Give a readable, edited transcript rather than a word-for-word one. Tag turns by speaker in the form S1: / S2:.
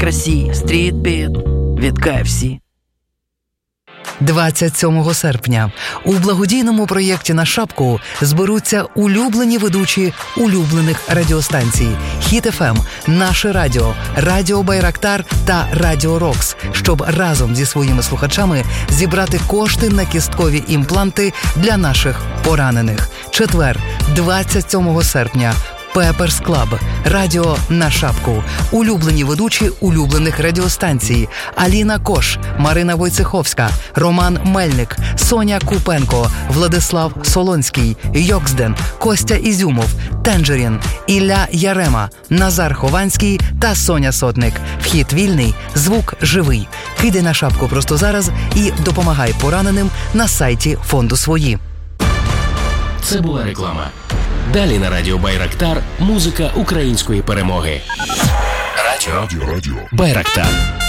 S1: красі, стрітбіт від KFC.
S2: 27 серпня у благодійному проєкті «На шапку» зберуться улюблені ведучі улюблених радіостанцій Хіт ФМ, Наше Радіо, Радіо Байрактар та Радіо Рокс, щоб разом зі своїми слухачами зібрати кошти на кісткові імпланти для наших поранених. Четвер, 27 серпня. Пеперс Клаб, радіо «На шапку», улюблені ведучі улюблених радіостанцій Аліна Кош, Марина Войцеховська, Роман Мельник, Соня Купенко, Владислав Солонський, Йоксден, Костя Ізюмов, Тенджерін, Ілля Ярема, Назар Хованський та Соня Сотник. Вхід вільний, звук живий. Кидай на шапку просто зараз і допомагай пораненим на сайті фонду «Свої».
S3: Це була реклама. Далі на Радіо Байрактар музика української перемоги. Радіо Байрактар.